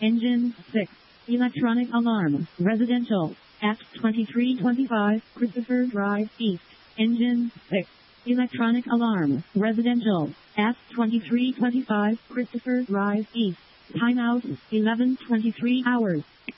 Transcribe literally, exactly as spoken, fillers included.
Engine six. Electronic alarm. Residential. At twenty-three twenty-five Christopher Drive East. Engine six. Electronic alarm. Residential. At twenty-three twenty-five Christopher Drive East. Timeout eleven twenty-three hours.